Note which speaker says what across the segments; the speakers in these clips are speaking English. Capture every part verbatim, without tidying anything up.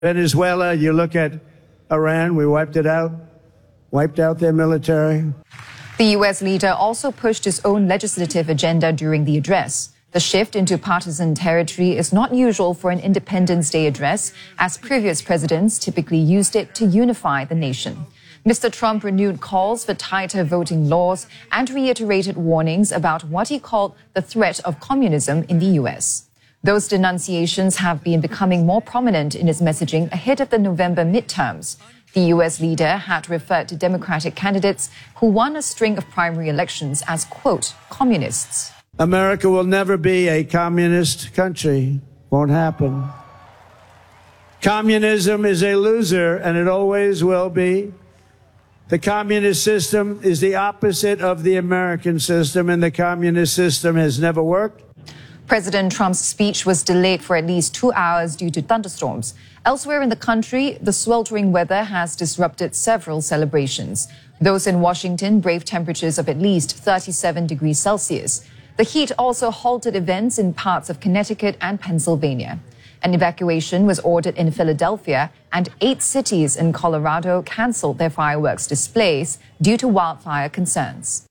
Speaker 1: Venezuela, you look at Iran, we wiped it out, wiped out their military.
Speaker 2: The U S leader also pushed his own legislative agenda during the address. The shift into partisan territory is not usual for an Independence Day address, as previous presidents typically used it to unify the nation. Mister Trump renewed calls for tighter voting laws and reiterated warnings about what he called the threat of communism in the U S. Those denunciations have been becoming more prominent in his messaging ahead of the November midterms. The U S leader had referred to Democratic candidates who won a string of primary elections as, quote, communists.
Speaker 1: America will never be a communist country. Won't happen. Communism is a loser, and it always will be. The communist system is the opposite of the American system, and the communist system has never worked.
Speaker 2: President Trump's speech was delayed for at least two hours due to thunderstorms. Elsewhere in the country, the sweltering weather has disrupted several celebrations. Those in Washington braved temperatures of at least thirty-seven degrees Celsius. The heat also halted events in parts of Connecticut and Pennsylvania. An evacuation was ordered in Philadelphia, and eight cities in Colorado canceled their fireworks displays due to wildfire concerns.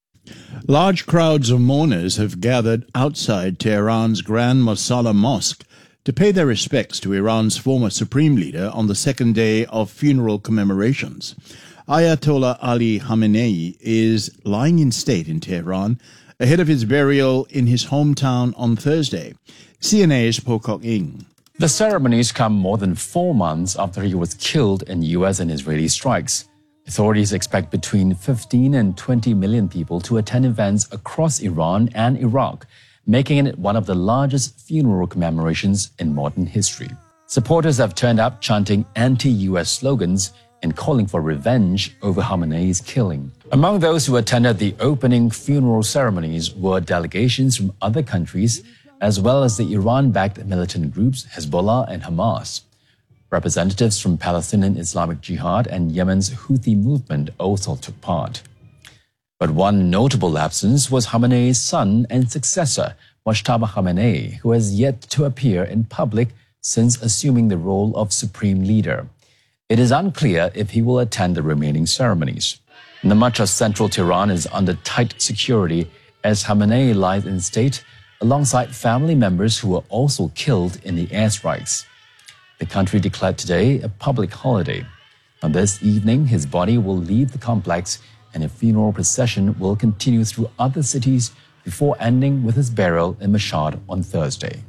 Speaker 3: Large crowds of mourners have gathered outside Tehran's Grand Mosalla Mosque to pay their respects to Iran's former supreme leader on the second day of funeral commemorations. Ayatollah Ali Khamenei is lying in state in Tehran ahead of his burial in his hometown on Thursday. C N A's Po Kok Ing.
Speaker 4: The ceremonies come more than four months after he was killed in U S and Israeli strikes. Authorities expect between fifteen and twenty million people to attend events across Iran and Iraq, making it one of the largest funeral commemorations in modern history. Supporters have turned up chanting anti-U S slogans and calling for revenge over Khamenei's killing. Among those who attended the opening funeral ceremonies were delegations from other countries, as well as the Iran-backed militant groups Hezbollah and Hamas. Representatives from Palestinian Islamic Jihad and Yemen's Houthi movement also took part. But one notable absence was Khamenei's son and successor, Mojtaba Khamenei, who has yet to appear in public since assuming the role of supreme leader. It is unclear if he will attend the remaining ceremonies. The much of central Tehran is under tight security as Khamenei lies in state alongside family members who were also killed in the airstrikes. The country declared today a public holiday. On this evening, his body will leave the complex and a funeral procession will continue through other cities before ending with his burial in Mashhad on Thursday.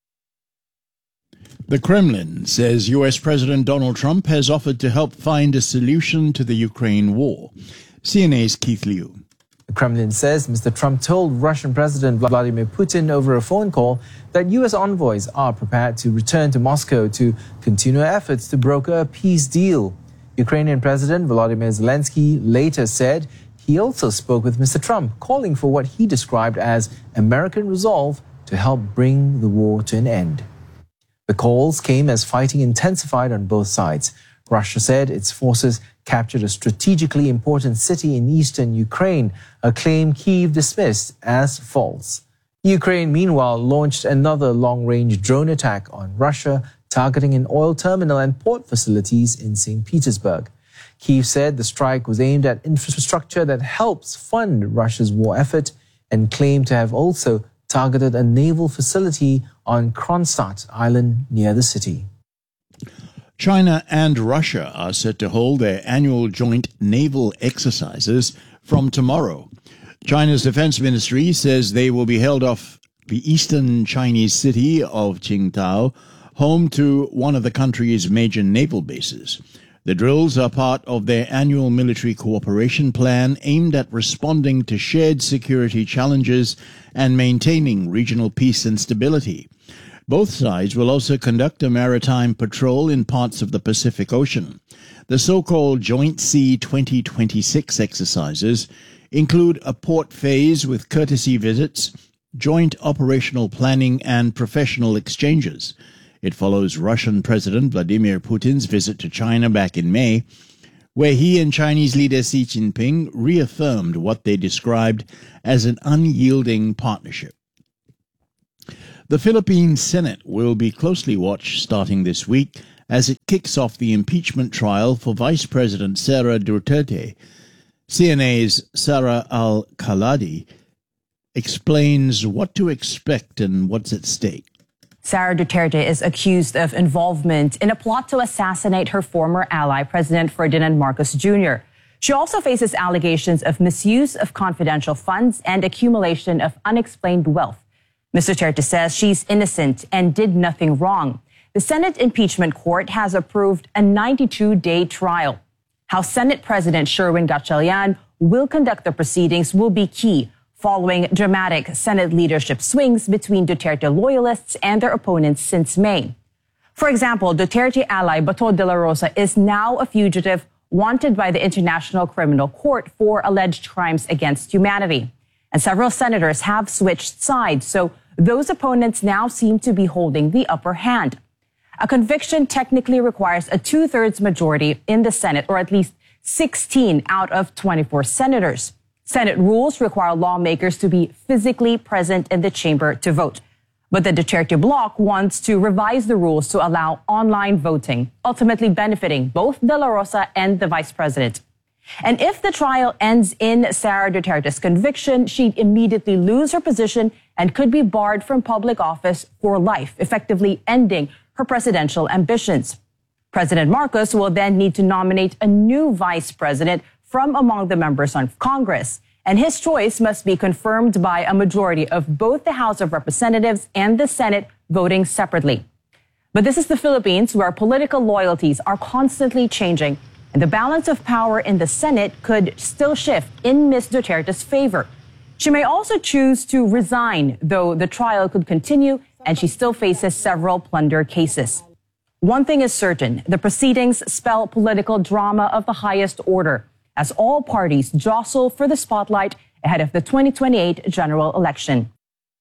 Speaker 3: The Kremlin says U S President Donald Trump has offered to help find a solution to the Ukraine war. C N A's Keith Liu.
Speaker 5: The Kremlin says Mister Trump told Russian President Vladimir Putin over a phone call that U S envoys are prepared to return to Moscow to continue efforts to broker a peace deal. Ukrainian President Volodymyr Zelensky later said he also spoke with Mister Trump, calling for what he described as American resolve to help bring the war to an end. The calls came as fighting intensified on both sides. Russia said its forces captured a strategically important city in eastern Ukraine, a claim Kyiv dismissed as false. Ukraine, meanwhile, launched another long-range drone attack on Russia, targeting an oil terminal and port facilities in Saint Petersburg. Kyiv said the strike was aimed at infrastructure that helps fund Russia's war effort and claimed to have also targeted a naval facility on Kronstadt Island near the city.
Speaker 3: China and Russia are set to hold their annual joint naval exercises from tomorrow. China's defense ministry says they will be held off the eastern Chinese city of Qingdao, home to one of the country's major naval bases. The drills are part of their annual military cooperation plan aimed at responding to shared security challenges and maintaining regional peace and stability. Both sides will also conduct a maritime patrol in parts of the Pacific Ocean. The so-called Joint Sea twenty twenty-six exercises include a port phase with courtesy visits, joint operational planning, and professional exchanges. It follows Russian President Vladimir Putin's visit to China back in May, where he and Chinese leader Xi Jinping reaffirmed what they described as an unyielding partnership. The Philippine Senate will be closely watched starting this week as it kicks off the impeachment trial for Vice President Sara Duterte. C N A's Sarah Al-Khaladi explains what to expect and what's at stake.
Speaker 6: Sara Duterte is accused of involvement in a plot to assassinate her former ally, President Ferdinand Marcos Junior She also faces allegations of misuse of confidential funds and accumulation of unexplained wealth. Miz Duterte says she's innocent and did nothing wrong. The Senate Impeachment Court has approved a ninety-two day trial. How Senate President Sherwin Gatchalian will conduct the proceedings will be key, following dramatic Senate leadership swings between Duterte loyalists and their opponents since May. For example, Duterte ally Bato de la Rosa is now a fugitive wanted by the International Criminal Court for alleged crimes against humanity. And several senators have switched sides, so those opponents now seem to be holding the upper hand. A conviction technically requires a two-thirds majority in the Senate, or at least sixteen out of twenty-four senators. Senate rules require lawmakers to be physically present in the chamber to vote. But the Duterte bloc wants to revise the rules to allow online voting, ultimately benefiting both De La Rosa and the vice president. And if the trial ends in Sara Duterte's conviction, she'd immediately lose her position and could be barred from public office for life, effectively ending her presidential ambitions. President Marcos will then need to nominate a new vice president from among the members of Congress, and his choice must be confirmed by a majority of both the House of Representatives and the Senate voting separately. But this is the Philippines, where political loyalties are constantly changing, and the balance of power in the Senate could still shift in Miz Duterte's favor. She may also choose to resign, though the trial could continue and she still faces several plunder cases. One thing is certain, the proceedings spell political drama of the highest order, as all parties jostle for the spotlight ahead of the twenty twenty-eight general election.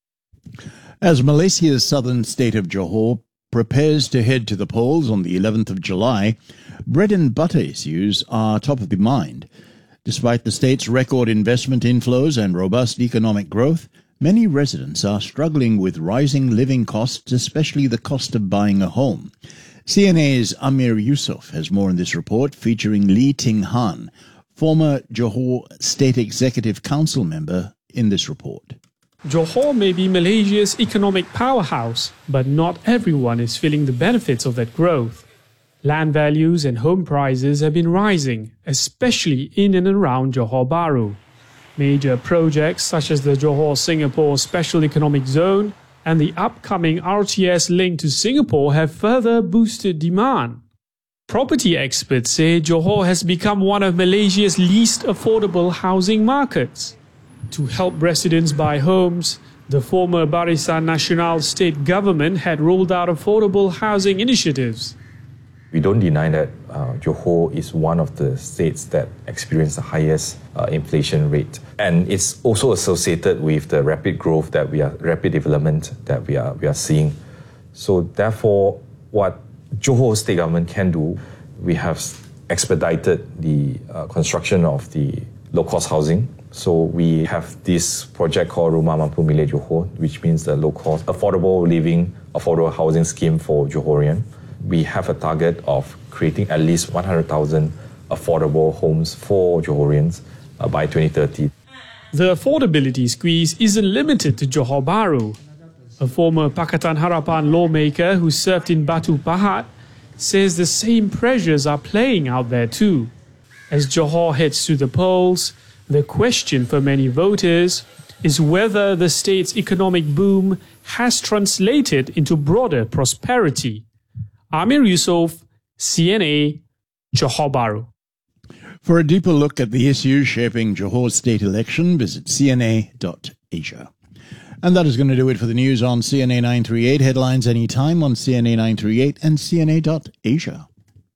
Speaker 3: As Malaysia's southern state of Johor prepares to head to the polls on the eleventh of July, bread and butter issues are top of the mind. Despite the state's record investment inflows and robust economic growth, many residents are struggling with rising living costs, especially the cost of buying a home. C N A's Amir Yusuf has more in this report, featuring Lee Ting Han, former Johor State Executive Council member, in this report.
Speaker 7: Johor may be Malaysia's economic powerhouse, but not everyone is feeling the benefits of that growth. Land values and home prices have been rising, especially in and around Johor Bahru. Major projects such as the Johor-Singapore Special Economic Zone and the upcoming R T S link to Singapore have further boosted demand. Property experts say Johor has become one of Malaysia's least affordable housing markets. To help residents buy homes, the former Barisan Nasional state government had rolled out affordable housing initiatives.
Speaker 8: We don't deny that uh, Johor is one of the states that experience the highest uh, inflation rate, and it's also associated with the rapid growth that we are, rapid development that we are we are seeing. So therefore, what Johor state government can do, we have expedited the uh, construction of the low-cost housing. So we have this project called Rumah Mampu Milik Johor, which means the low-cost, affordable living, affordable housing scheme for Johorian. We have a target of creating at least one hundred thousand affordable homes for Johorians uh, by twenty thirty.
Speaker 7: The affordability squeeze isn't limited to Johor Bahru. A former Pakatan Harapan lawmaker who served in Batu Pahat says the same pressures are playing out there too. As Johor heads to the polls, the question for many voters is whether the state's economic boom has translated into broader prosperity. Amir Yusuf, C N A, Johor Bahru.
Speaker 3: For a deeper look at the issues shaping Johor's state election, visit C N A dot Asia. And that is going to do it for the news on C N A nine thirty-eight. Headlines anytime on C N A nine thirty-eight and C N A dot Asia.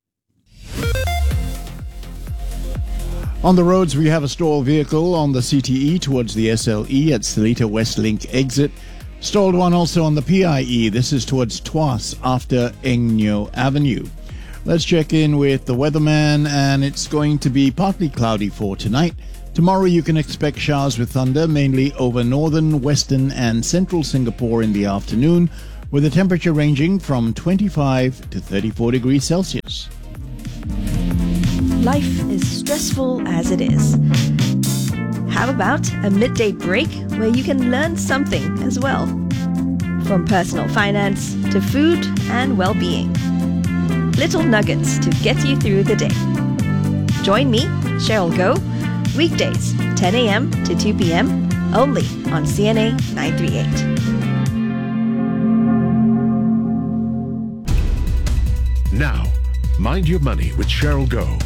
Speaker 3: On the roads, we have a stalled vehicle on the C T E towards the S L E at Seletar Westlink exit. Stalled one also on the P I E. This is towards Tuas after Eng Neo Avenue. Let's check in with the weatherman, and it's going to be partly cloudy for tonight. Tomorrow you can expect showers with thunder, mainly over northern, western and central Singapore in the afternoon. with a temperature ranging from twenty-five to thirty-four degrees Celsius.
Speaker 9: Life is stressful as it is. How about a midday break where you can learn something as well? From personal finance to food and well-being. Little nuggets to get you through the day. Join me, Cheryl Goh, weekdays, ten a.m. to two p.m., only on C N A nine thirty-eight.
Speaker 10: Now, Mind Your Money with Cheryl Goh.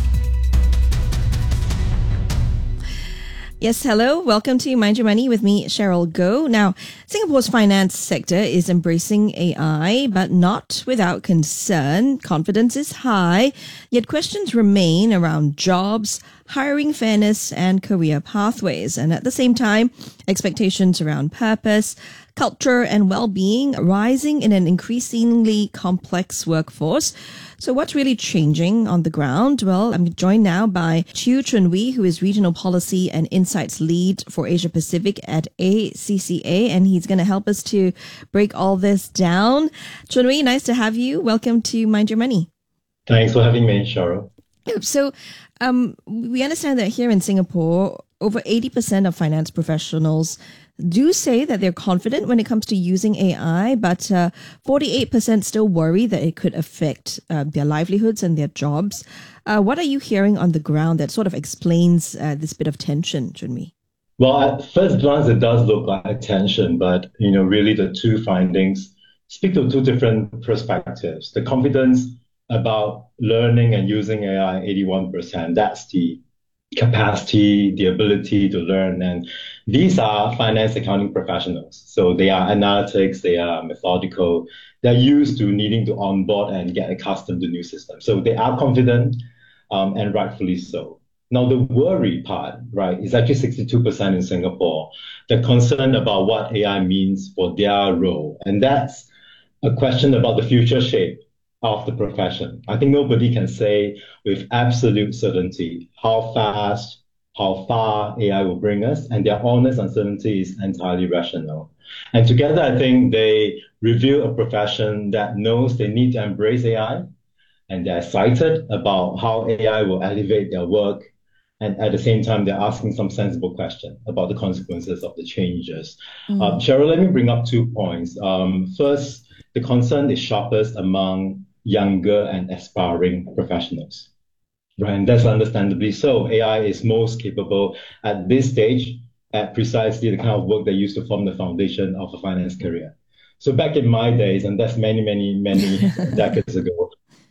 Speaker 9: Yes, hello. Welcome to Mind Your Money with me, Cheryl Goh. Now, Singapore's finance sector is embracing A I, but not without concern. Confidence is high, yet questions remain around jobs, hiring fairness, and career pathways. And at the same time, expectations around purpose, culture, and well-being rising in an increasingly complex workforce. So what's really changing on the ground? Well, I'm joined now by Chew Chun Wee, who is Regional Policy and Insights Lead for Asia Pacific at A C C A, and he's going to help us to break all this down. Chun Wee, nice to have you. Welcome to Mind Your Money.
Speaker 11: Thanks for having me, Cheryl.
Speaker 9: So um, we understand that here in Singapore, over eighty percent of finance professionals do say that they're confident when it comes to using A I, but uh, forty-eight percent still worry that it could affect uh, their livelihoods and their jobs. Uh, what are you hearing on the ground that sort of explains uh, this bit of tension, Chun-Wee?
Speaker 11: Well, at first glance, it does look like tension, but you know, really the two findings speak to two different perspectives. The confidence about learning and using A I, eighty-one percent, that's the capacity, the ability to learn. And these are finance accounting professionals. So they are analytics, they are methodical, they're used to needing to onboard and get accustomed to new systems. So they are confident, um, and rightfully so. Now, the worry part, right, is actually sixty-two percent in Singapore. They're concerned about what A I means for their role. And that's a question about the future shape of the profession. I think nobody can say with absolute certainty how fast, how far A I will bring us, and their honest uncertainty is entirely rational. And together, I think they reveal a profession that knows they need to embrace A I, and they're excited about how A I will elevate their work. And at the same time, they're asking some sensible question about the consequences of the changes. Mm. Um, Cheryl, let me bring up two points. Um, first, the concern is sharpest among younger and aspiring professionals, right? And that's understandably so. A I is most capable at this stage at precisely the kind of work that used to form the foundation of a finance career. So back in my days, and that's many, many, many decades ago,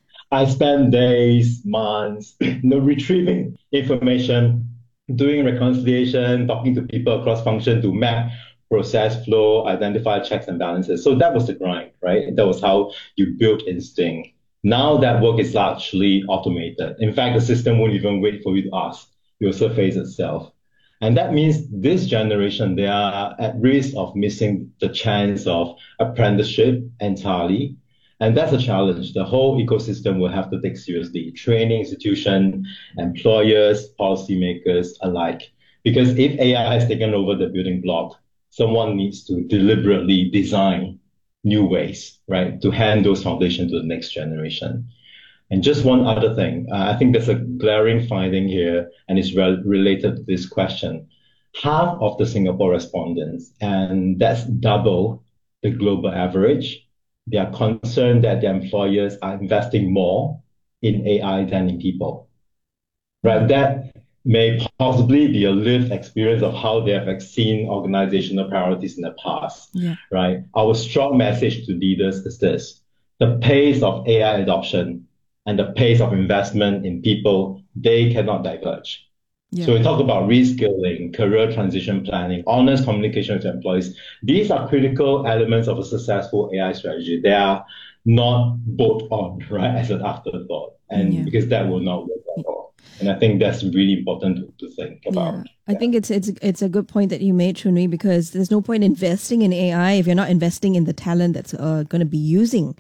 Speaker 11: I spent days, months, you know, retrieving information, doing reconciliation, talking to people across function to map process flow, identify checks and balances. So that was the grind, right? That was how you built instinct. Now that work is largely automated. In fact, the system won't even wait for you to ask. It will surface itself. And that means this generation, they are at risk of missing the chance of apprenticeship entirely. And that's a challenge the whole ecosystem will have to take seriously. Training institution, employers, policymakers alike. Because if A I has taken over the building block, someone needs to deliberately design new ways, right, to hand those foundations to the next generation. And just one other thing, uh, I think there's a glaring finding here, and it's re- related to this question. Half of the Singapore respondents, and that's double the global average, they are concerned that their employers are investing more in A I than in people, right? That may possibly be a lived experience of how they have seen organizational priorities in the past, yeah. right? Our strong message to leaders is this: the pace of A I adoption and the pace of investment in people, they cannot diverge. Yeah. So we talk about reskilling, career transition planning, honest communication with employees. These are critical elements of a successful A I strategy. They are not bolt on, right, as an afterthought, and yeah. because that will not work at all. And I think that's really important to, to think about.
Speaker 9: Yeah. I yeah. think it's it's it's a good point that you made, Chun-Wee, because there's no point investing in A I if you're not investing in the talent that's uh, going to be using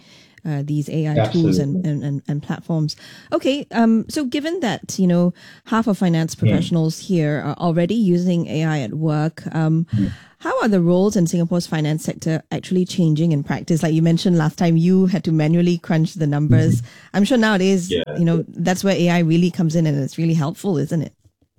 Speaker 9: uh, these A I tools and, and, and, and platforms. Okay, um, so given that, you know, half of finance professionals mm. here are already using A I at work, um, mm. how are the roles in Singapore's finance sector actually changing in practice? Like you mentioned last time, you had to manually crunch the numbers. Mm-hmm. I'm sure nowadays, yeah. you know, that's where A I really comes in and it's really helpful, isn't it?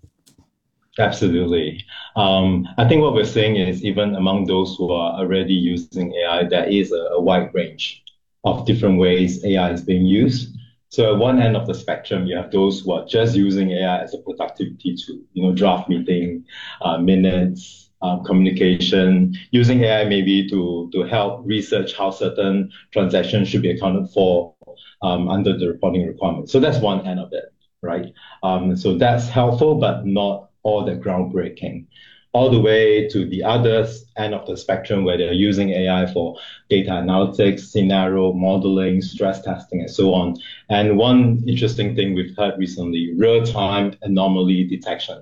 Speaker 11: Absolutely. Um, I think what we're seeing is even among those who are already using A I, there is a, a wide range of different ways A I is being used. So at one end of the spectrum, you have those who are just using A I as a productivity tool, you know, draft meeting, uh, minutes, um, communication, using A I maybe to, to help research how certain transactions should be accounted for um, under the reporting requirements. So that's one end of it, right? Um, so that's helpful, but not all the groundbreaking, all the way to the other end of the spectrum where they're using A I for data analytics, scenario modeling, stress testing, and so on. And one interesting thing we've heard recently, real-time anomaly detection.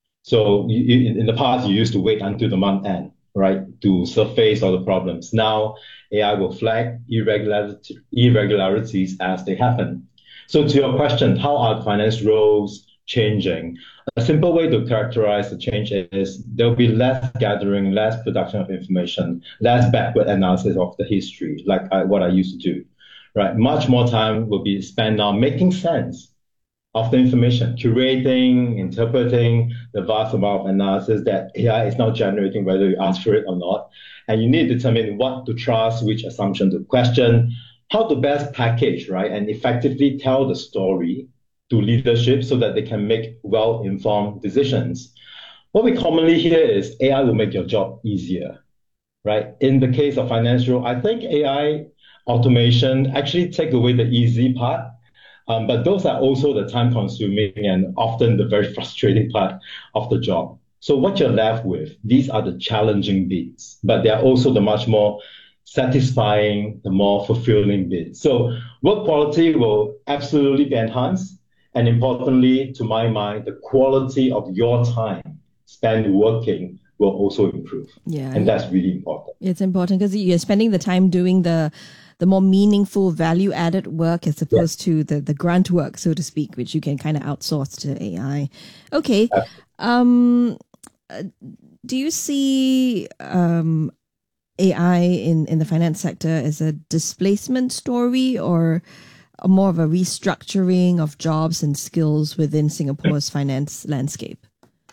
Speaker 11: So you, in the past, you used to wait until the month end, right, to surface all the problems. Now, A I will flag irregularity, irregularities as they happen. So to your question, how are finance roles changing? A simple way to characterize the change is there'll be less gathering, less production of information, less backward analysis of the history, like I, what I used to do, right? Much more time will be spent on making sense of the information, curating, interpreting the vast amount of analysis that A I is now generating, whether you ask for it or not. And you need to determine what to trust, which assumption to question, how to best package, right, and effectively tell the story to leadership so that they can make well-informed decisions. What we commonly hear is A I will make your job easier, right? In the case of financial, I think A I automation actually take away the easy part, um, but those are also the time-consuming and often the very frustrating part of the job. So what you're left with, these are the challenging bits, but they are also the much more satisfying, the more fulfilling bits. So work quality will absolutely be enhanced. And importantly, to my mind, the quality of your time spent working will also improve.
Speaker 9: Yeah.
Speaker 11: And that's really important.
Speaker 9: It's important because you're spending the time doing the the more meaningful value-added work as opposed yeah. to the, the grunt work, so to speak, which you can kind of outsource to A I. Okay. Um, do you see um, A I in, in the finance sector as a displacement story or more of a restructuring of jobs and skills within Singapore's finance landscape?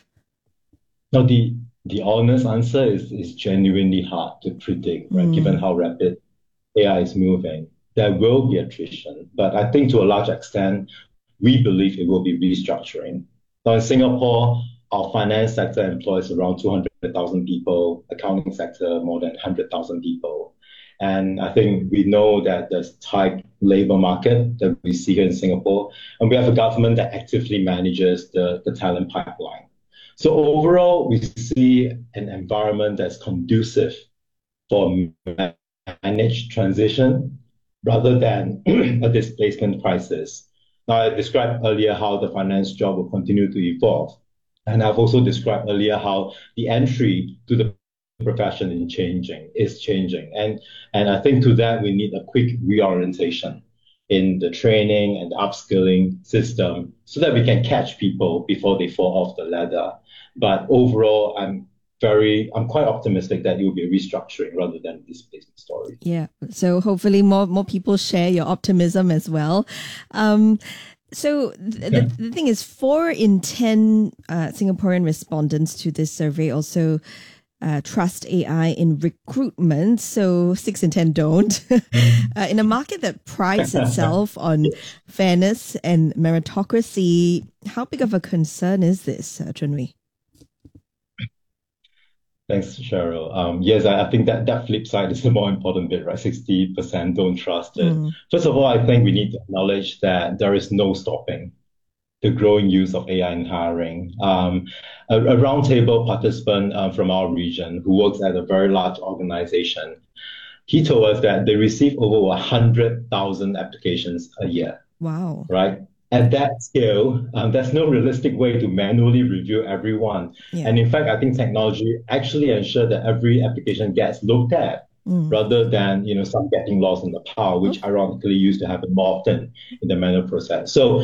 Speaker 11: Now, the the honest answer is, is genuinely hard to predict, right? Mm. Given how rapid A I is moving, there will be attrition. But I think to a large extent, we believe it will be restructuring. Now, in Singapore, our finance sector employs around two hundred thousand people, accounting sector more than one hundred thousand people. And I think we know that there's a tight labor market that we see here in Singapore, and we have a government that actively manages the, the talent pipeline. So overall, we see an environment that's conducive for managed transition rather than a displacement crisis. Now, I described earlier how the finance job will continue to evolve. And I've also described earlier how the entry to the profession is changing, is changing. And, and I think to that, we need a quick reorientation in the training and upskilling system so that we can catch people before they fall off the ladder. But overall, I'm very, I'm quite optimistic that it will be a restructuring rather than a displacement story.
Speaker 9: Yeah. So hopefully more, more people share your optimism as well. Um, So th- yeah. the, the thing is, four in ten uh, Singaporean respondents to this survey also uh, trust A I in recruitment. So six in ten don't. uh, in a market that prides itself on fairness and meritocracy, how big of a concern is this, uh, Chun Wei?
Speaker 11: Thanks, Cheryl. Um, yes, I, I think that that flip side is the more important bit, right? sixty percent don't trust it. Mm. First of all, I think we need to acknowledge that there is no stopping the growing use of A I in hiring. Um, a, a roundtable participant uh, from our region who works at a very large organization, he told us that they receive over one hundred thousand applications a year.
Speaker 9: Wow.
Speaker 11: Right? At that scale, um, there's no realistic way to manually review everyone. Yeah. And in fact, I think technology actually ensures that every application gets looked at mm. rather than, you know, some getting lost in the pile, which oh. ironically used to happen more often in the manual process. So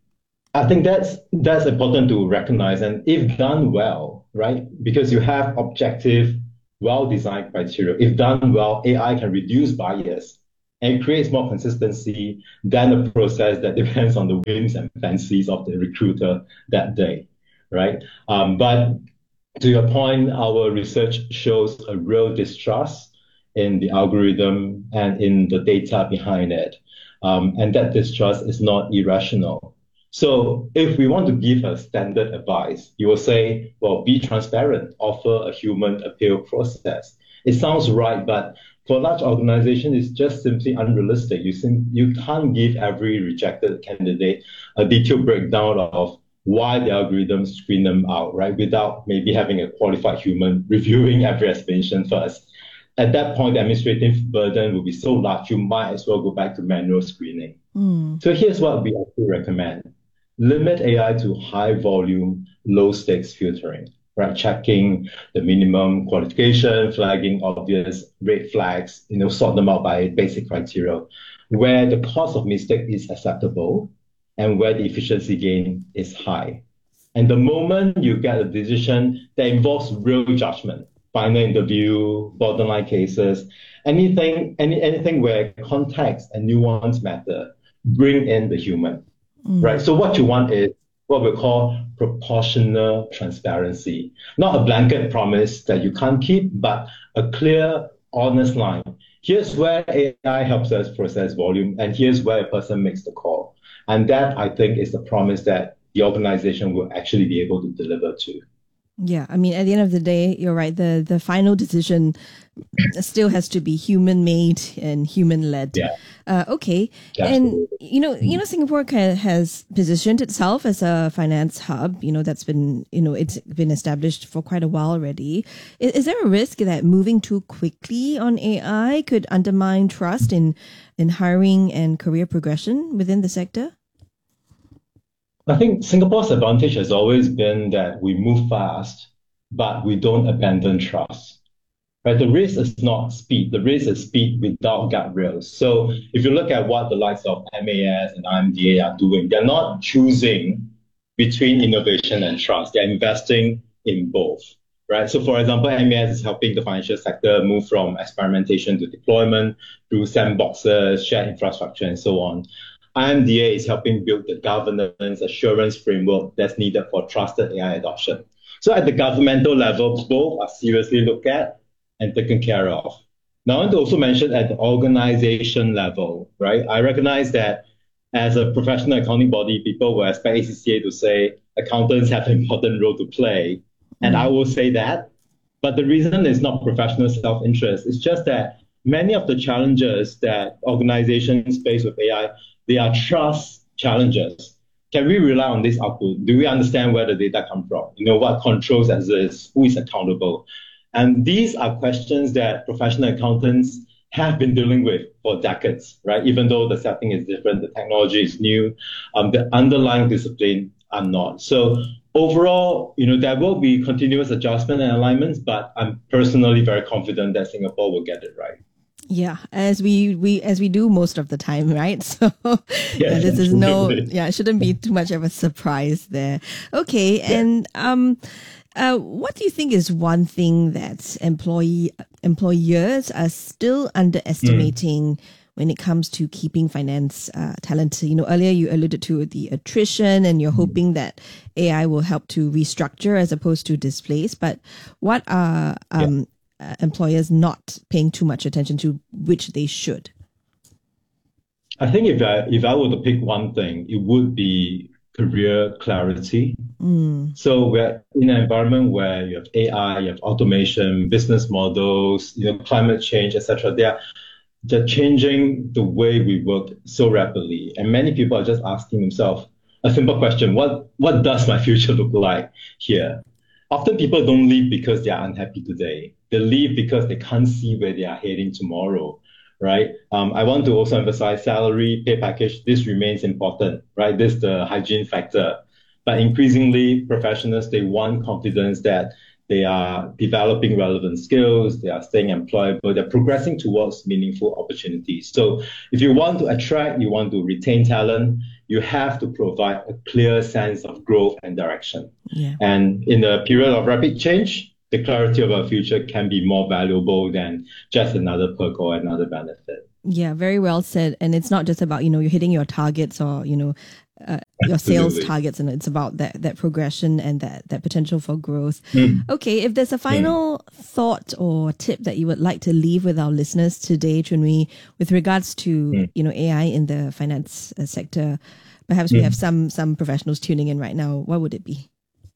Speaker 11: I think that's that's important to recognize. And if done well, right, because you have objective, well-designed criteria, if done well, A I can reduce bias and creates more consistency than a process that depends on the whims and fancies of the recruiter that day, right? Um, but to your point, our research shows a real distrust in the algorithm and in the data behind it. Um, and that distrust is not irrational. So if we want to give a standard advice, you will say, well, be transparent, offer a human appeal process. It sounds right, but for large organizations, it's just simply unrealistic. You, sim- you can't give every rejected candidate a detailed breakdown of why the algorithms screen them out, right? Without maybe having a qualified human reviewing every explanation first. At that point, the administrative burden will be so large, you might as well go back to manual screening. Mm. So here's what we actually recommend. Limit A I to high volume, low stakes filtering, right? Checking the minimum qualification, flagging obvious red flags, you know, sort them out by basic criteria, where the cost of mistake is acceptable and where the efficiency gain is high. And the moment you get a decision that involves real judgment, final interview, borderline cases, anything, any, anything where context and nuance matter, bring in the human, mm. right? So what you want is what we call proportional transparency, not a blanket promise that you can't keep, but a clear, honest line. Here's where A I helps us process volume, and here's where a person makes the call. And that, I think, is the promise that the organization will actually be able to deliver to.
Speaker 9: Yeah, I mean, at the end of the day, you're right. The the final decision still has to be human-made and human-led. Yeah. Uh, okay. Absolutely. And, you know, you know, Singapore has positioned itself as a finance hub. You know, that's been, you know, it's been established for quite a while already. Is, is there a risk that moving too quickly on A I could undermine trust in, in hiring and career progression within the sector?
Speaker 11: I think Singapore's advantage has always been that we move fast, but we don't abandon trust. Right? The risk is not speed. The risk is speed without guardrails. So if you look at what the likes of M A S and I M D A are doing, they're not choosing between innovation and trust. They're investing in both. Right? So for example, M A S is helping the financial sector move from experimentation to deployment through sandboxes, shared infrastructure, and so on. I M D A is helping build the governance assurance framework that's needed for trusted A I adoption. So at the governmental level, both are seriously looked at and taken care of. Now, I want to also mention at the organization level, right? I recognize that as a professional accounting body, people will expect A C C A to say accountants have an important role to play. And I will say that. But the reason is not professional self-interest. It's just that many of the challenges that organizations face with A I, they are trust challenges. Can we rely on this output? Do we understand where the data come from? You know, what controls exist? Who is accountable? And these are questions that professional accountants have been dealing with for decades, right? Even though the setting is different, the technology is new, um, the underlying discipline are not. So overall, you know, there will be continuous adjustment and alignments, but I'm personally very confident that Singapore will get it right.
Speaker 9: Yeah, as we, we as we do most of the time, right? So
Speaker 11: yes,
Speaker 9: yeah, this is no, yeah, it shouldn't be too much of a surprise there. Okay, yeah. and um, uh, what do you think is one thing that employee employers are still underestimating mm. when it comes to keeping finance uh, talent? You know, earlier you alluded to the attrition, and you're mm. hoping that A I will help to restructure as opposed to displace. But what are um. Yeah. Uh, employers not paying too much attention to, which they should?
Speaker 11: I think if I, if I were to pick one thing, it would be career clarity. Mm. So we're in an environment where you have A I, you have automation, business models, you know, climate change, et cetera. They are they're changing the way we work so rapidly, and many people are just asking themselves a simple question: What what does my future look like here? Often people don't leave because they are unhappy today. They leave because they can't see where they are heading tomorrow, right? Um, I want to also emphasize salary, pay package. This remains important, right? This is the hygiene factor. But increasingly, professionals, they want confidence that they are developing relevant skills, they are staying employable, they're progressing towards meaningful opportunities. So if you want to attract, you want to retain talent, you have to provide a clear sense of growth and direction.
Speaker 9: Yeah.
Speaker 11: And in a period of rapid change, the clarity of our future can be more valuable than just another perk or another benefit.
Speaker 9: Yeah, very well said. And it's not just about, you know, you're hitting your targets or, you know, uh, your sales
Speaker 11: Absolutely.
Speaker 9: targets, and it's about that, that progression and that, that potential for growth.
Speaker 11: Mm.
Speaker 9: Okay, if there's a final mm. thought or tip that you would like to leave with our listeners today, Chun-Wee, with regards to, mm. you know, A I in the finance uh, sector, perhaps mm. we have some some professionals tuning in right now, what would it be?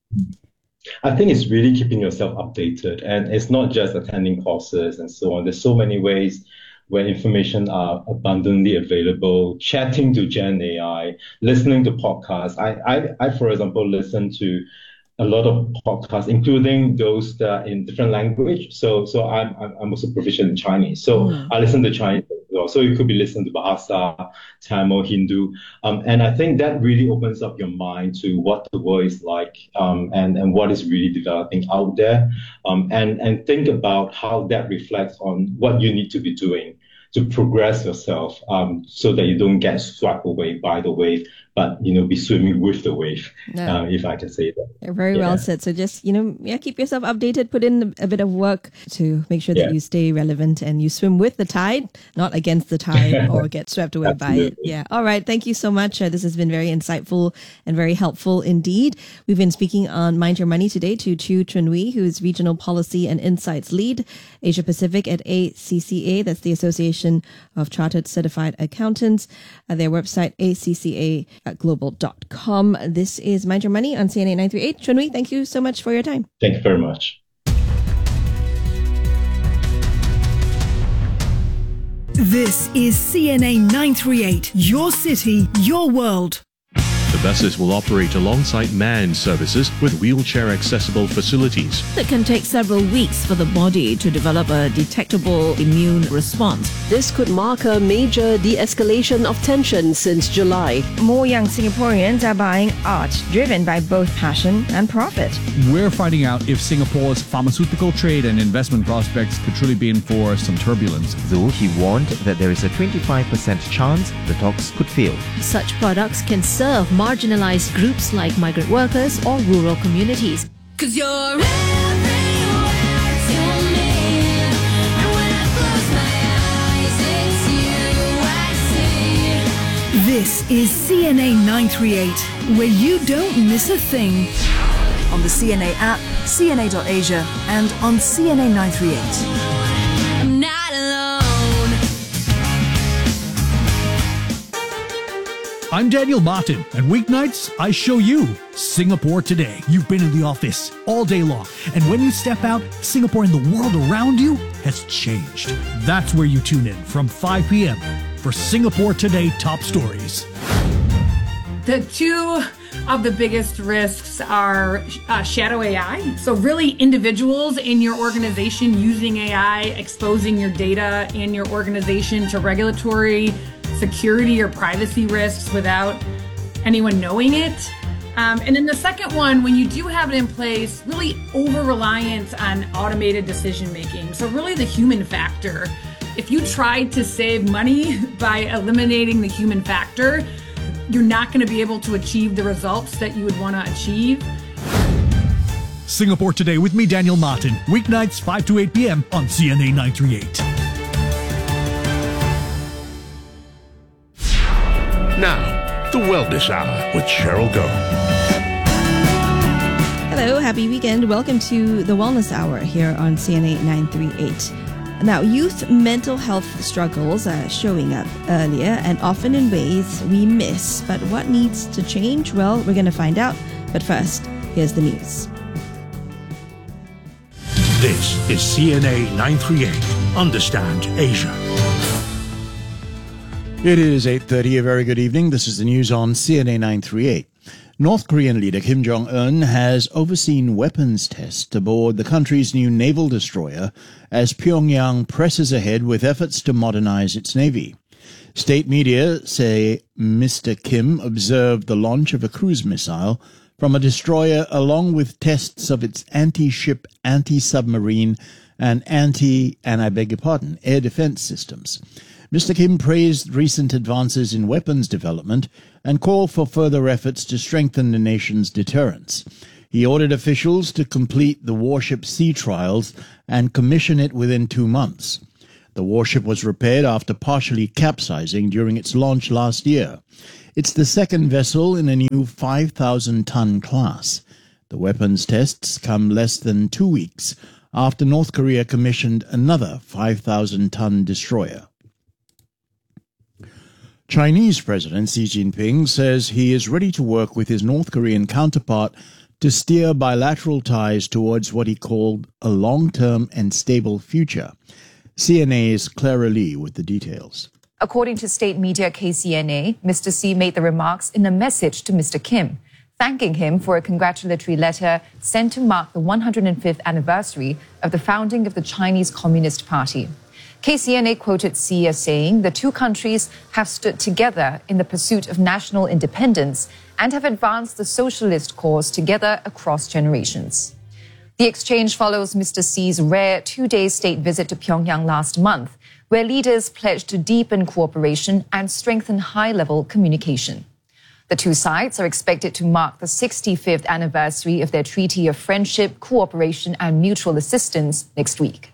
Speaker 11: I think it's really keeping yourself updated, and it's not just attending courses and so on. There's so many ways where information are abundantly available, chatting to Gen A I, listening to podcasts. I, I, I, for example, listen to a lot of podcasts, including those that are in different language. So, so I'm, I'm also proficient in Chinese. So mm. I listen to Chinese as well. So you could be listening to Bahasa, Tamil, Hindu. Um, and I think that really opens up your mind to what the world is like, um, and, and what is really developing out there. Um, and, and think about how that reflects on what you need to be doing to progress yourself, um, so that you don't get swept away by the wave, but, you know, be swimming with the wave,
Speaker 9: yeah.
Speaker 11: uh, if I can say that.
Speaker 9: Yeah, very yeah. well said. So just, you know, yeah, keep yourself updated, put in a bit of work to make sure that yeah. you stay relevant and you swim with the tide, not against the tide or get swept away by it. Yeah. All right. Thank you so much. Uh, this has been very insightful and very helpful indeed. We've been speaking on Mind Your Money today to Chew Chun-Wee, who is Regional Policy and Insights Lead, Asia Pacific at A C C A. That's the Association of Chartered Certified Accountants. Uh, their website, A C C A global dot com. This is Mind Your Money on C N A nine thirty-eight. Chun-Wee, thank you so much for your time.
Speaker 11: Thank you very much.
Speaker 12: This is C N A nine thirty-eight, your city, your world.
Speaker 10: The buses will operate alongside manned services with wheelchair-accessible facilities.
Speaker 13: It can take several weeks for the body to develop a detectable immune response.
Speaker 14: This could mark a major de-escalation of tension since July.
Speaker 9: More young Singaporeans are buying art driven by both passion and profit.
Speaker 15: We're finding out if Singapore's pharmaceutical trade and investment prospects could truly be in for some turbulence.
Speaker 16: Though he warned that there is a twenty-five percent chance the talks could fail.
Speaker 17: Such products can serve marginalized groups like migrant workers or rural communities. 'Cause you're everywhere to me, and when I close my eyes, it's you I see.
Speaker 12: This is C N A nine thirty-eight, where you don't miss a thing. On the C N A app, C N A dot Asia, and on C N A nine thirty-eight.
Speaker 17: I'm not alone.
Speaker 18: I'm Daniel Martin, and weeknights, I show you Singapore Today. You've been in the office all day long, and when you step out, Singapore and the world around you has changed. That's where you tune in from five p.m. for Singapore Today Top Stories.
Speaker 19: The two of the biggest risks are uh, shadow A I. So really individuals in your organization using A I, exposing your data in your organization to regulatory, security, or privacy risks without anyone knowing it. Um, and then the second one, when you do have it in place, really over-reliance on automated decision-making. So really the human factor. If you tried to save money by eliminating the human factor, you're not going to be able to achieve the results that you would want to achieve.
Speaker 18: Singapore Today with me, Daniel Martin. Weeknights, five to eight p.m. on C N A nine thirty-eight.
Speaker 10: Now, the Wellness Hour with Cheryl Goh.
Speaker 9: Hello, happy weekend. Welcome to the Wellness Hour here on C N A nine thirty-eight. Now, youth mental health struggles are showing up earlier and often in ways we miss. But what needs to change? Well, we're going to find out. But first, here's the news.
Speaker 10: This is C N A nine thirty-eight. Understand Asia.
Speaker 3: It is eight thirty. A very good evening. This is the news on C N A nine thirty-eight. North Korean leader Kim Jong-un has overseen weapons tests aboard the country's new naval destroyer as Pyongyang presses ahead with efforts to modernize its navy. State media say Mister Kim observed the launch of a cruise missile from a destroyer along with tests of its anti-ship, anti-submarine, and anti, and I beg your pardon, air defense systems. Mister Kim praised recent advances in weapons development and called for further efforts to strengthen the nation's deterrence. He ordered officials to complete the warship sea trials and commission it within two months. The warship was repaired after partially capsizing during its launch last year. It's the second vessel in a new five thousand ton class. The weapons tests come less than two weeks after North Korea commissioned another five thousand ton destroyer. Chinese President Xi Jinping says he is ready to work with his North Korean counterpart to steer bilateral ties towards what he called a long-term and stable future. C N A's Clara Lee with the details.
Speaker 2: According to state media K C N A, Mister Xi made the remarks in a message to Mister Kim, thanking him for a congratulatory letter sent to mark the one hundred fifth anniversary of the founding of the Chinese Communist Party. K C N A quoted Xi as saying the two countries have stood together in the pursuit of national independence and have advanced the socialist cause together across generations. The exchange follows Mister Xi's rare two-day state visit to Pyongyang last month, where leaders pledged to deepen cooperation and strengthen high-level communication. The two sides are expected to mark the sixty-fifth anniversary of their Treaty of Friendship, Cooperation and Mutual Assistance next week.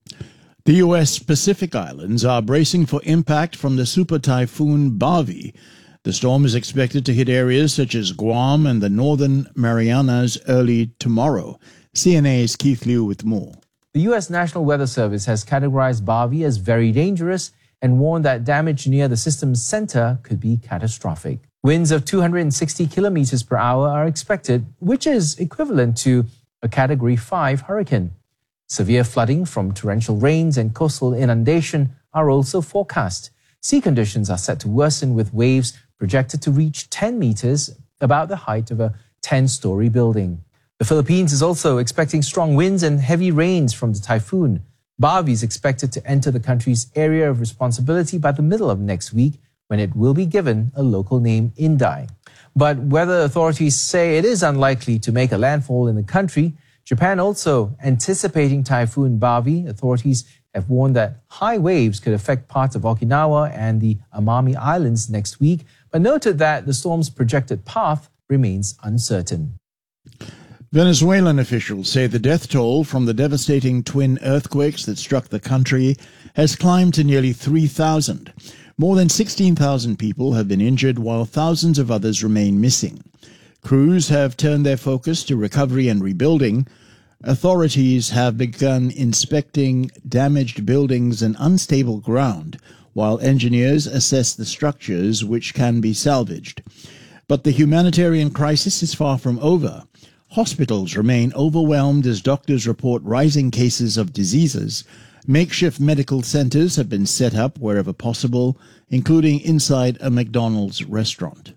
Speaker 3: The U S Pacific Islands are bracing for impact from the super typhoon Bavi. The storm is expected to hit areas such as Guam and the Northern Marianas early tomorrow. C N A's Keith Liu with more.
Speaker 5: The U S National Weather Service has categorized Bavi as very dangerous and warned that damage near the system's center could be catastrophic. Winds of two hundred sixty kilometers per hour are expected, which is equivalent to a Category five hurricane. Severe flooding from torrential rains and coastal inundation are also forecast. Sea conditions are set to worsen with waves projected to reach ten meters, about the height of a ten-story building. The Philippines is also expecting strong winds and heavy rains from the typhoon. Bavi is expected to enter the country's area of responsibility by the middle of next week, when it will be given a local name, Inday. But weather authorities say it is unlikely to make a landfall in the country. Japan also anticipating Typhoon Bavi. Authorities have warned that high waves could affect parts of Okinawa and the Amami Islands next week, but noted that the storm's projected path remains uncertain.
Speaker 3: Venezuelan officials say the death toll from the devastating twin earthquakes that struck the country has climbed to nearly three thousand. More than sixteen thousand people have been injured, while thousands of others remain missing. Crews have turned their focus to recovery and rebuilding. Authorities have begun inspecting damaged buildings and unstable ground, while engineers assess the structures which can be salvaged. But the humanitarian crisis is far from over. Hospitals remain overwhelmed as doctors report rising cases of diseases. Makeshift medical centers have been set up wherever possible, including inside a McDonald's restaurant.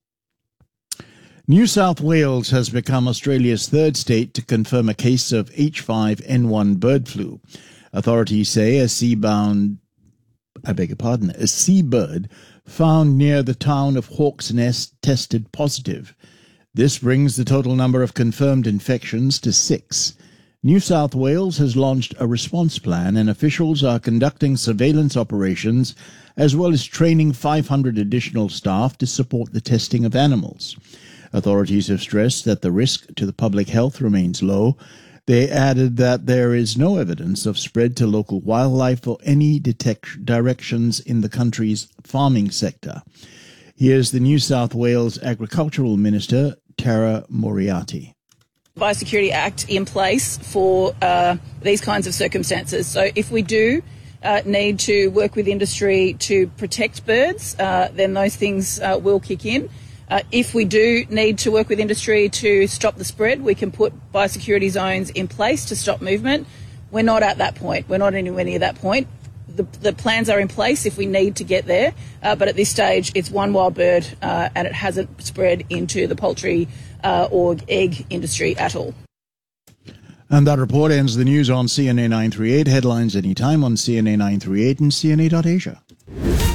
Speaker 3: New South Wales has become Australia's third state to confirm a case of H five N one bird flu. Authorities say a sea-bound, I beg your pardon, a seabird found near the town of Hawk's Nest tested positive. This brings the total number of confirmed infections to six. New South Wales has launched a response plan, and officials are conducting surveillance operations as well as training five hundred additional staff to support the testing of animals. Authorities have stressed that the risk to the public health remains low. They added that there is no evidence of spread to local wildlife or any detect- directions in the country's farming sector. Here's the New South Wales Agricultural Minister, Tara Moriarty.
Speaker 20: Biosecurity Act in place for uh, these kinds of circumstances. So if we do uh, need to work with industry to protect birds, uh, then those things uh, will kick in. Uh, if we do need to work with industry to stop the spread, we can put biosecurity zones in place to stop movement. We're not at that point. We're not anywhere near that point. The, the plans are in place if we need to get there, uh, but at this stage it's one wild bird uh, and it hasn't spread into the poultry uh, or egg industry at all.
Speaker 3: And that report ends the news on C N A nine thirty-eight. Headlines anytime on C N A nine thirty-eight and C N A dot Asia.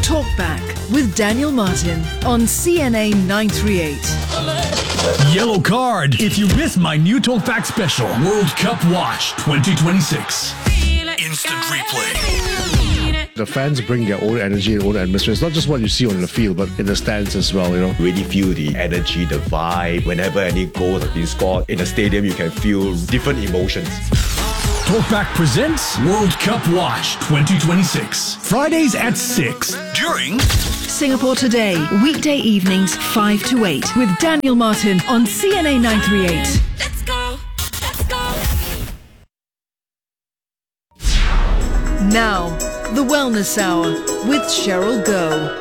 Speaker 12: Talkback with Daniel Martin on C N A nine thirty-eight.
Speaker 18: Yellow card if you miss my new Talkback special, World Cup Watch twenty twenty-six. Instant replay.
Speaker 21: The fans bring their own energy and own atmosphere. It's not just what you see on the field, but in the stands as well, you know.
Speaker 22: Really feel the energy, the vibe. Whenever any goals have been scored in the stadium, you can feel different emotions.
Speaker 18: Talkback presents World Cup Watch twenty twenty-six. Fridays at six during
Speaker 12: Singapore Today, weekday evenings five to eight with Daniel Martin on C N A nine thirty-eight.
Speaker 17: Let's go. Let's go.
Speaker 12: Now, the Wellness Hour with Cheryl Goh.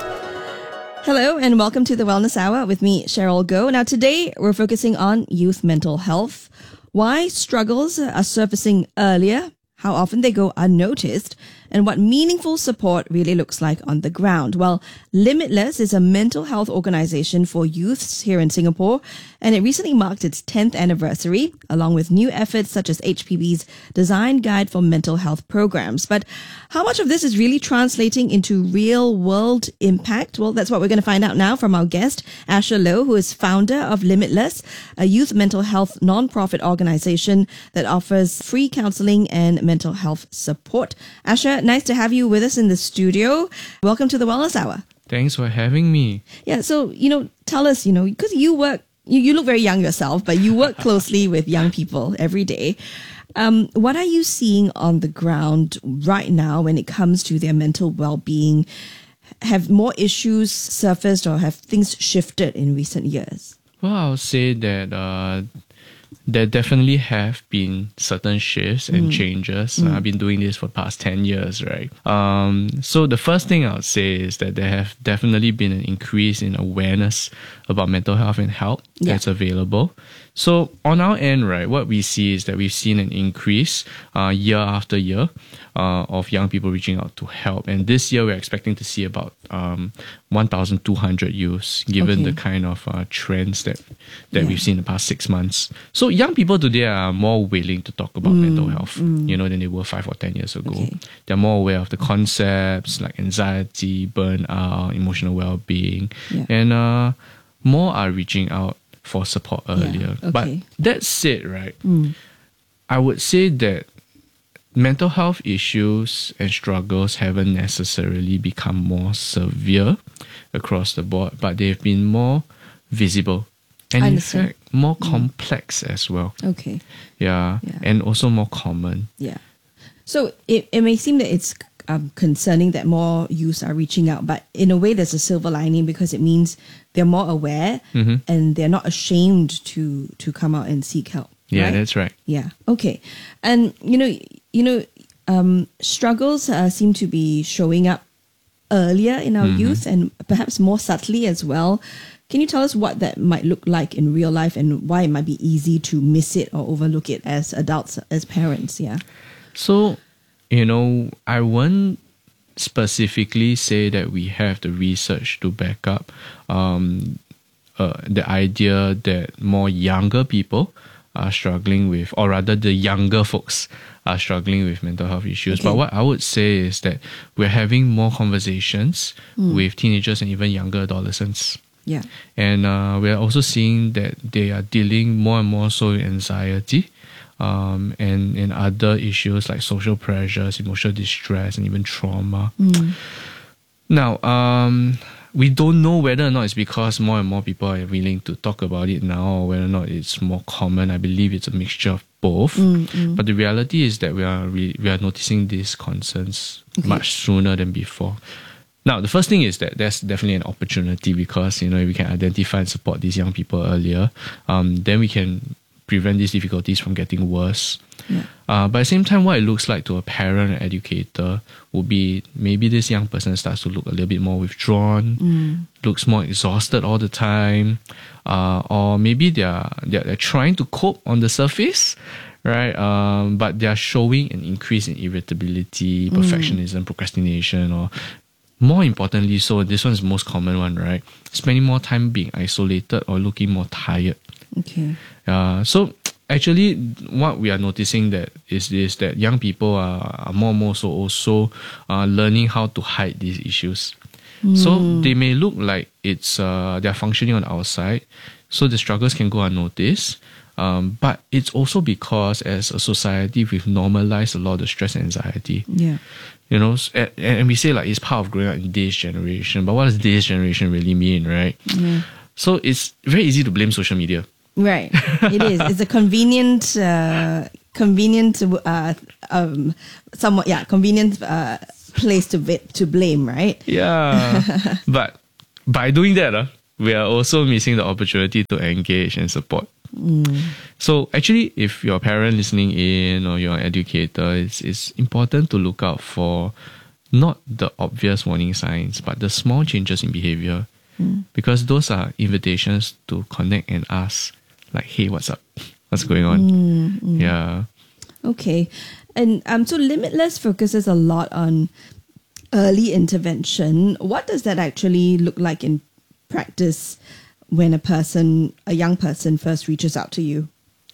Speaker 9: Hello and welcome to the Wellness Hour with me, Cheryl Goh. Now today we're focusing on youth mental health, why struggles are surfacing earlier, how often they go unnoticed, and what meaningful support really looks like on the ground. Well, Limitless is a mental health organization for youths here in Singapore, and it recently marked its tenth anniversary, along with new efforts such as H P B's Design Guide for Mental Health Programs. But how much of this is really translating into real-world impact? Well, that's what we're going to find out now from our guest, Asher Low, who is founder of Limitless, a youth mental health non-profit organization that offers free counseling and mental health support. Asher, nice to have you with us in the studio. Welcome to the Wellness Hour.
Speaker 23: Thanks for having me.
Speaker 9: Yeah, so, you know, tell us, you know, because you work, you, you look very young yourself, but you work closely with young people every day. Um, what are you seeing on the ground right now when it comes to their mental well-being? Have more issues surfaced or have things shifted in recent years?
Speaker 23: Well, I'll say that uh, there definitely have been certain shifts and
Speaker 9: Mm.
Speaker 23: changes.
Speaker 9: Mm.
Speaker 23: I've been doing this for the past ten years, right? Um, so the first thing I would say is that there have definitely been an increase in awareness about mental health and help
Speaker 9: Yeah.
Speaker 23: that's available. So on our end, right, what we see is that we've seen an increase uh, year after year uh, of young people reaching out to help. And this year, we're expecting to see about um, one thousand two hundred youths, given
Speaker 9: Okay.
Speaker 23: the kind of uh, trends that, that
Speaker 9: Yeah.
Speaker 23: we've seen in the past six months. So young people today are more willing to talk about
Speaker 9: Mm,
Speaker 23: mental health,
Speaker 9: mm.
Speaker 23: you know, than they were five or ten years ago. They're more aware of the concepts like anxiety, burnout, emotional well-being,
Speaker 9: Yeah.
Speaker 23: and uh, more are reaching out for support earlier.
Speaker 9: okay.
Speaker 23: But that said, right,
Speaker 9: Mm.
Speaker 23: I would say that mental health issues and struggles haven't necessarily become more severe across the board, but they've been more visible and
Speaker 9: I
Speaker 23: in
Speaker 9: understand.
Speaker 23: fact more complex as well.
Speaker 9: Okay.
Speaker 23: Yeah, and also more common.
Speaker 9: Yeah. So it, it may seem that it's um, concerning that more youths are reaching out, but in a way there's a silver lining because it means they're more aware
Speaker 23: Mhm.
Speaker 9: and they're not ashamed to to come out and seek help.
Speaker 23: Yeah,
Speaker 9: right?
Speaker 23: that's right.
Speaker 9: Yeah. Okay. And you know, you know, um, struggles uh, seem to be showing up earlier in our
Speaker 23: Mhm.
Speaker 9: youth and perhaps more subtly as well. Can you tell us what that might look like in real life and why it might be easy to miss it or overlook it as adults, as parents? Yeah.
Speaker 23: So, you know, I won't specifically say that we have the research to back up um, uh, the idea that more younger people are struggling with, or rather the younger folks are struggling with mental health issues.
Speaker 9: Okay.
Speaker 23: But what I would say is that we're having more conversations
Speaker 9: Mm.
Speaker 23: with teenagers and even younger adolescents.
Speaker 9: Yeah.
Speaker 23: And uh, we're also seeing that they are dealing more and more so with anxiety um, and, and other issues like social pressures, emotional distress, and even trauma.
Speaker 9: Mm.
Speaker 23: Now, um, we don't know whether or not it's because more and more people are willing to talk about it now or whether or not it's more common. I believe it's a mixture of both.
Speaker 9: Mm, mm.
Speaker 23: But the reality is that we are re- we are noticing these concerns
Speaker 9: Okay.
Speaker 23: much sooner than before. Now, the first thing is that there's definitely an opportunity because, you know, if we can identify and support these young people earlier, um, then we can prevent these difficulties from getting worse.
Speaker 9: Yeah.
Speaker 23: Uh, but at the same time, what it looks like to a parent or educator would be maybe this young person starts to look a little bit more withdrawn,
Speaker 9: Mm.
Speaker 23: looks more exhausted all the time, uh, or maybe they're, they're they're trying to cope on the surface, right? Um, but they're showing an increase in irritability,
Speaker 9: Mm.
Speaker 23: perfectionism, procrastination, or more importantly, so this one is the most common one, right? Spending more time being isolated or looking more tired.
Speaker 9: Okay.
Speaker 23: Uh, so actually, what we are noticing that is this, that young people are, are more and more so also uh, learning how to hide these issues. So they may look like it's uh, they're functioning on the outside, so the struggles can go unnoticed. Um, but it's also because as a society we've normalized a lot of the stress and anxiety.
Speaker 9: Yeah.
Speaker 23: You know, and, and we say like it's part of growing up in this generation, but what does this generation really mean, right?
Speaker 9: Yeah.
Speaker 23: So it's very easy to blame social media.
Speaker 9: Right. It is. It's a convenient, uh, convenient, uh, um, somewhat, yeah, convenient uh, place to be, to blame, right?
Speaker 23: Yeah. But by doing that, uh, we are also missing the opportunity to engage and support.
Speaker 9: Mm.
Speaker 23: So actually, if you're a parent listening in or you're an educator, it's, it's important to look out for not the obvious warning signs, but the small changes in behavior.
Speaker 9: Mm.
Speaker 23: Because those are invitations to connect and ask, like, hey, what's up? What's going on?
Speaker 9: Mm, mm.
Speaker 23: Yeah.
Speaker 9: Okay. And um, so Limitless focuses a lot on early intervention. What does that actually look like in practice when a person, a young person first reaches out to you?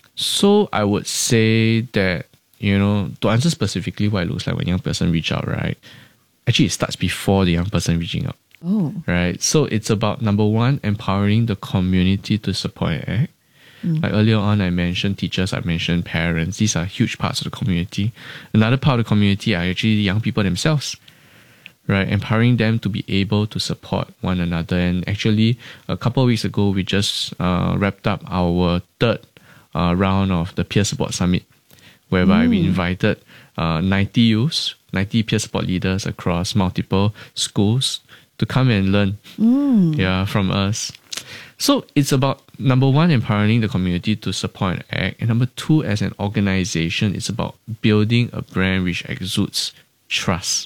Speaker 23: So I would say that, you know, to answer specifically what it looks like when a young person reach out, right? Actually, it starts before the young person reaching out.
Speaker 9: Oh.
Speaker 23: Right. So it's about, number one, empowering the community to support and act.
Speaker 9: Mm.
Speaker 23: Like earlier on, I mentioned teachers, I mentioned parents. These are huge parts of the community. Another part of the community are actually the young people themselves. Right, empowering them to be able to support one another. And actually, a couple of weeks ago, we just uh, wrapped up our third uh, round of the Peer Support Summit, whereby
Speaker 9: Mm.
Speaker 23: we invited uh, ninety youths, ninety peer support leaders across multiple schools to come and learn
Speaker 9: Mm.
Speaker 23: yeah, from us. So it's about, number one, empowering the community to support and act. And number two, as an organization, it's about building a brand which exudes trust.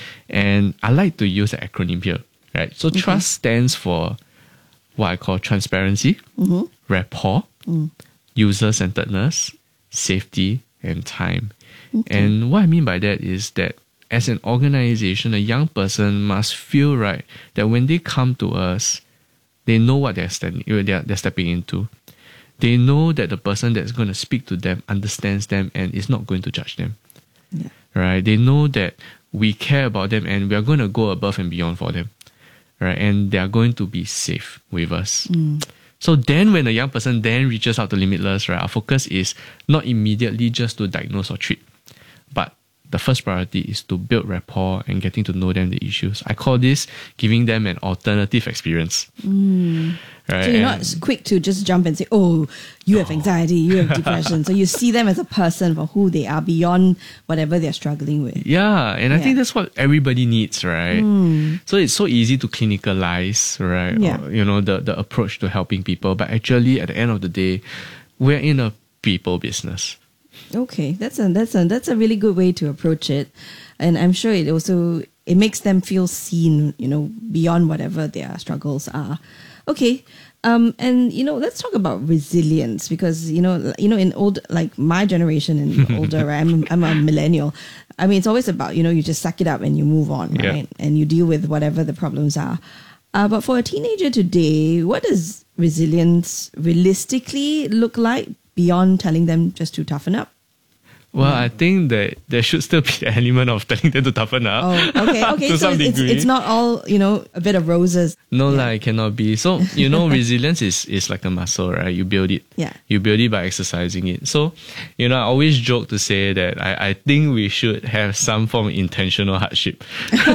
Speaker 23: And I like to use the acronym here, right? So
Speaker 9: Okay.
Speaker 23: trust stands for what I call transparency,
Speaker 9: Mm-hmm.
Speaker 23: rapport,
Speaker 9: Mm.
Speaker 23: user-centeredness, safety, and time.
Speaker 9: Okay.
Speaker 23: And what I mean by that is that as an organization, a young person must feel right that when they come to us, they know what they're standing, they're, they're stepping into. They know that the person that's going to speak to them understands them and is not going to judge them.
Speaker 9: Yeah.
Speaker 23: Right? They know that we care about them and we are going to go above and beyond for them. Right? And they are going to be safe with us.
Speaker 9: Mm.
Speaker 23: So then when a young person then reaches out to Limitless, right, our focus is not immediately just to diagnose or treat, but the first priority is to build rapport and getting to know them the issues. I call this giving them an alternative experience.
Speaker 9: Mm.
Speaker 23: Right?
Speaker 9: So you're
Speaker 23: And-
Speaker 9: not quick to just jump and say, oh, you have anxiety, you have depression. So you see them as a person for who they are beyond whatever they're struggling with.
Speaker 23: Yeah, and I
Speaker 9: Yeah.
Speaker 23: think that's what everybody needs, right?
Speaker 9: Mm.
Speaker 23: So it's so easy to clinicalize, right?
Speaker 9: Yeah.
Speaker 23: Or, you know, the, the approach to helping people. But actually, at the end of the day, we're in a people business.
Speaker 9: Okay, that's a that's a that's a really good way to approach it, and I'm sure it also it makes them feel seen, you know, beyond whatever their struggles are. Okay, um, and you know, let's talk about resilience because you know, you know, in old like my generation and older, right, I'm I'm a millennial. I mean, it's always about you know, you just suck it up and you move on,
Speaker 23: Yeah.
Speaker 9: right, and you deal with whatever the problems are. Uh, but for a teenager today, what does resilience realistically look like beyond telling them just to toughen up?
Speaker 23: Well, I think that there should still be the element of telling them to toughen up.
Speaker 9: Oh, okay, okay.
Speaker 23: to
Speaker 9: so
Speaker 23: some
Speaker 9: it's,
Speaker 23: degree.
Speaker 9: it's not all, you know, a bit of roses.
Speaker 23: No, yeah. Like, it cannot be. So, you know, resilience is, is like a muscle, right? You build it.
Speaker 9: Yeah.
Speaker 23: You build it by exercising it. So, you know, I always joke to say that I, I think we should have some form of intentional hardship.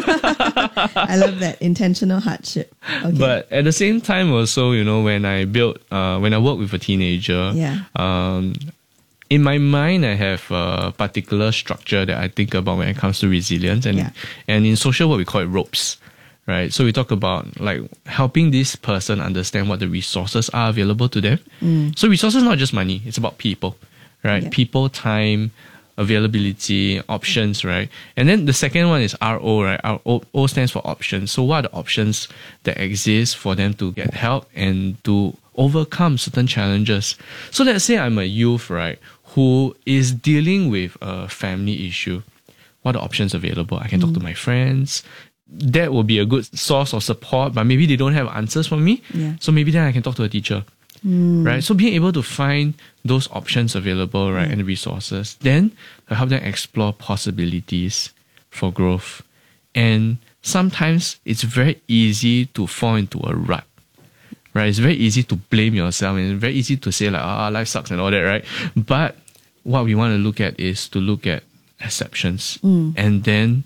Speaker 9: I love that. Intentional hardship. Okay.
Speaker 23: But at the same time also, you know, when I build, uh, when I work with a teenager,
Speaker 9: Yeah.
Speaker 23: um, in my mind, I have a particular structure that I think about when it comes to resilience. And,
Speaker 9: Yeah.
Speaker 23: and in social work, we call it ropes, right? So we talk about like helping this person understand what the resources are available to them.
Speaker 9: Mm.
Speaker 23: So resources not just money, it's about people, right?
Speaker 9: Yeah.
Speaker 23: People, time, availability, options, right? And then the second one is R O, right? R O, O stands for options. So what are the options that exist for them to get help and to overcome certain challenges? So let's say I'm a youth, right, who is dealing with a family issue. What are the options available? I can talk to my friends. That will be a good source of support, but maybe they don't have answers for me.
Speaker 9: Yeah.
Speaker 23: So maybe then I can talk to a teacher.
Speaker 9: Mm.
Speaker 23: Right? So being able to find those options available, right, and the resources, then to help them explore possibilities for growth and sometimes it's very easy to fall into a rut. Right? It's very easy to blame yourself and it's very easy to say like, ah, life sucks and all that, right? But what we want to look at is to look at exceptions
Speaker 9: Mm.
Speaker 23: and then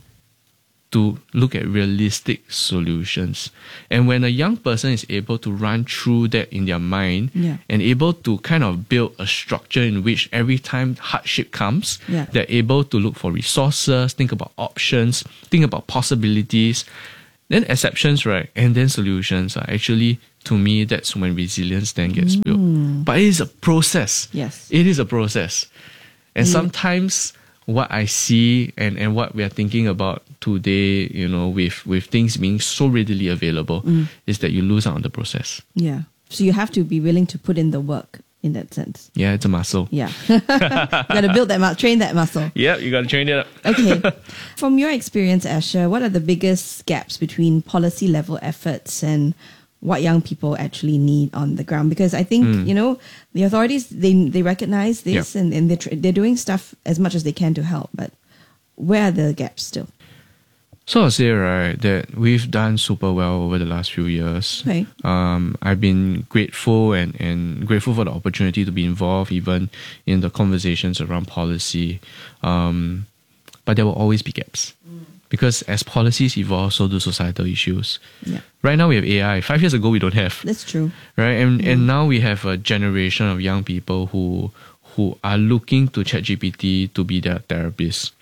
Speaker 23: to look at realistic solutions. And when a young person is able to run through that in their mind
Speaker 9: Yeah.
Speaker 23: and able to kind of build a structure in which every time hardship comes,
Speaker 9: Yeah.
Speaker 23: they're able to look for resources, think about options, think about possibilities, then exceptions, right? And then solutions are actually, to me, that's when resilience then gets
Speaker 9: Mm.
Speaker 23: built. But it is a process.
Speaker 9: Yes.
Speaker 23: It is a process. And
Speaker 9: Yeah.
Speaker 23: sometimes what I see and, and what we are thinking about today, you know, with, with things being so readily available,
Speaker 9: Mm.
Speaker 23: is that you lose out on the process.
Speaker 9: Yeah. So you have to be willing to put in the work in that sense.
Speaker 23: Yeah, it's a muscle.
Speaker 9: Yeah. you got to build that muscle, train that muscle.
Speaker 23: Yeah, you got to train it up.
Speaker 9: Okay. From your experience, Asher, what are the biggest gaps between policy level efforts and what young people actually need on the ground? Because I think,
Speaker 23: Mm.
Speaker 9: you know, the authorities, they they recognize this
Speaker 23: Yeah.
Speaker 9: and, and they're, tr- they're doing stuff as much as they can to help. But where are the gaps still?
Speaker 23: So I'll say, right, that we've done super well over the last few years.
Speaker 9: Okay.
Speaker 23: Um, I've been grateful and, and grateful for the opportunity to be involved even in the conversations around policy. Um, but there will always be gaps. Because as policies evolve, so do societal issues.
Speaker 9: Yeah.
Speaker 23: Right now we have A I. Five years ago we don't have.
Speaker 9: That's true.
Speaker 23: Right? And and now we have a generation of young people who who are looking to ChatGPT to be their therapist.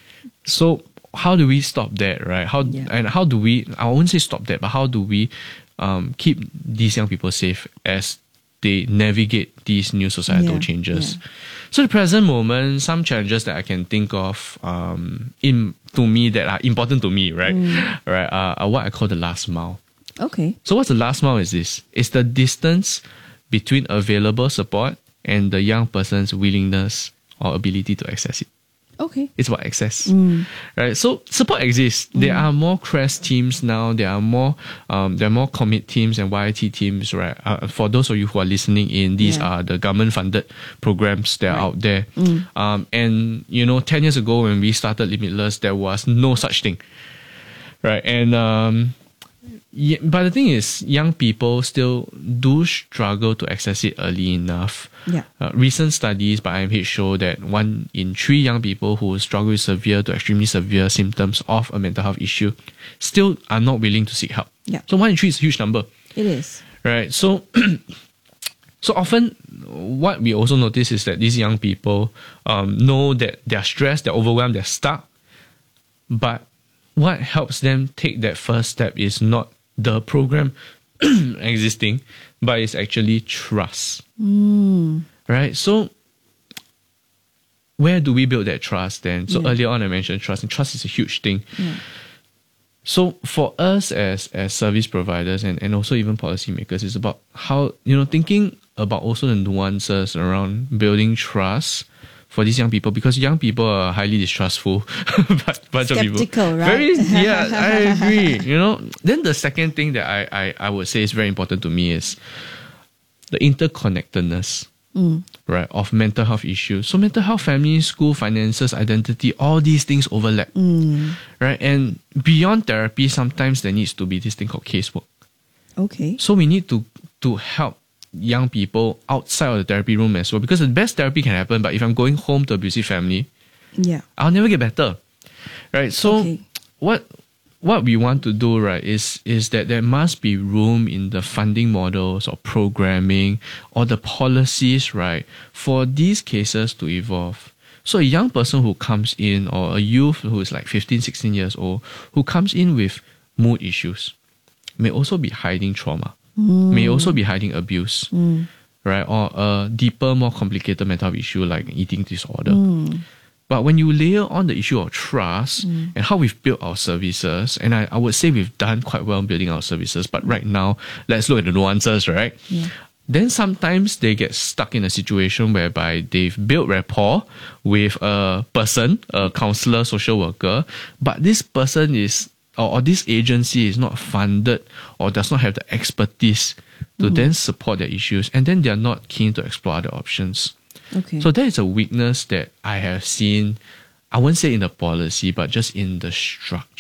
Speaker 23: So how do we stop that, right? How
Speaker 9: Yeah.
Speaker 23: and how do we I won't say stop that, but how do we um, keep these young people safe as they navigate these new societal
Speaker 9: Yeah,
Speaker 23: changes?
Speaker 9: yeah.
Speaker 23: So the present moment, some challenges that I can think of um, in to me that are important to me, right?
Speaker 9: Mm.
Speaker 23: Right, are, are what I call the last mile.
Speaker 9: Okay.
Speaker 23: So what's the last mile is this? It's the distance between available support and the young person's willingness or ability to access it.
Speaker 9: Okay.
Speaker 23: It's about access.
Speaker 9: Mm.
Speaker 23: Right? So support exists. There are more CREST teams now. There are more um, there are more commit teams and Y I T teams, right? Uh, for those of you who are listening in, these
Speaker 9: Yeah.
Speaker 23: are the government funded programs that are
Speaker 9: Right.
Speaker 23: out there.
Speaker 9: Mm.
Speaker 23: Um, and you know, ten years ago when we started Limitless, there was no such thing. Right? And um yeah, but the thing is, young people still do struggle to access it early enough.
Speaker 9: Yeah.
Speaker 23: Uh, recent studies by I M H show that one in three young people who struggle with severe to extremely severe symptoms of a mental health issue still are not willing to seek help.
Speaker 9: Yeah.
Speaker 23: So one in three is a huge number,
Speaker 9: It is.
Speaker 23: right? So, so often, what we also notice is that these young people um, know that they're stressed, they're overwhelmed, they're stuck, but what helps them take that first step is not the program existing, but it's actually trust.
Speaker 9: Mm.
Speaker 23: Right? So, where do we build that trust then? So,
Speaker 9: Yeah.
Speaker 23: earlier on I mentioned trust, and trust is a huge thing.
Speaker 9: Yeah.
Speaker 23: So, for us as, as service providers and, and also even policymakers, it's about how, you know, thinking about also the nuances around building trust for these young people, because young people are highly distrustful. but bunch of people.
Speaker 9: Skeptical, right?
Speaker 23: Very, yeah, I agree. You know, then the second thing that I, I, I would say is very important to me is the interconnectedness,
Speaker 9: Mm.
Speaker 23: right, of mental health issues. So mental health, family, school, finances, identity, all these things overlap,
Speaker 9: Mm.
Speaker 23: right? And beyond therapy, sometimes there needs to be this thing called casework.
Speaker 9: Okay.
Speaker 23: So we need to to help young people outside of the therapy room as well, because the best therapy can happen, but if I'm going home to abusive family,
Speaker 9: Yeah.
Speaker 23: I'll never get better, right? So
Speaker 9: Okay.
Speaker 23: what what we want to do, right, is is that there must be room in the funding models or programming or the policies, right, for these cases to evolve. So a young person who comes in, or a youth who is like fifteen, sixteen years old, who comes in with mood issues, may also be hiding trauma,
Speaker 9: Mm.
Speaker 23: may also be hiding abuse,
Speaker 9: Mm.
Speaker 23: right, or a deeper, more complicated mental health issue like eating disorder.
Speaker 9: Mm.
Speaker 23: But when you layer on the issue of trust
Speaker 9: Mm.
Speaker 23: and how we've built our services, and I, I would say we've done quite well in building our services, but right now, let's look at the nuances, right?
Speaker 9: Yeah.
Speaker 23: Then sometimes they get stuck in a situation whereby they've built rapport with a person, a counselor, social worker, but this person is, or, or this agency is not funded or does not have the expertise to
Speaker 9: Mhm.
Speaker 23: then support their issues, and then they're not keen to explore other options.
Speaker 9: Okay.
Speaker 23: So that is a weakness that I have seen, I won't say in the policy, but just in the structure.
Speaker 9: Yeah.